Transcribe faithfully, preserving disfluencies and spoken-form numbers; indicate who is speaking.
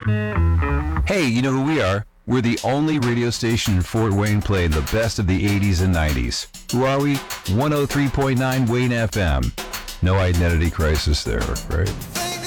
Speaker 1: Hey, you know who we are? We're the only radio station in Fort Wayne playing the best of the eighties and nineties. Who are we? one oh three point nine Wayne F M. No identity crisis there, right?